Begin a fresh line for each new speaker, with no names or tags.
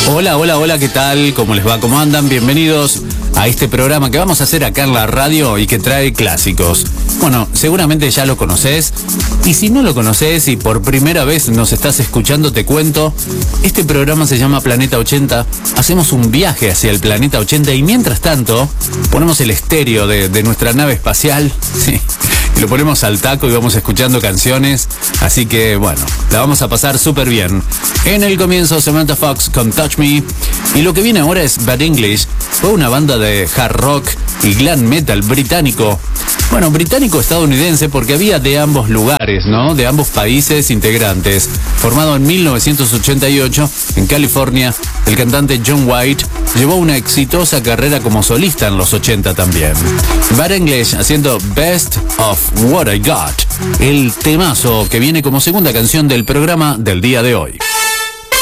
Hola, ¿qué tal? ¿Cómo les va? ¿Cómo andan? Bienvenidos a este programa que vamos a hacer acá en la radio y que trae clásicos. Bueno, seguramente ya lo conoces, y si no lo conoces y por primera vez nos estás escuchando, te cuento, este programa se llama Planeta 80, hacemos un viaje hacia el Planeta 80 y mientras tanto ponemos el estéreo de nuestra nave espacial, sí, y lo ponemos al taco y vamos escuchando canciones, así que bueno, la vamos a pasar súper bien. En el comienzo Samantha Fox con Touch Me, y lo que viene ahora es Bad English. Fue una banda de hard rock y glam metal británico. Bueno, británico-estadounidense porque había de ambos lugares, ¿no? De ambos países integrantes. Formado en 1988 en California, el cantante John White llevó una exitosa carrera como solista en los 80 también. Bad English haciendo Best of What I Got, el temazo que viene como segunda canción del programa del día de hoy.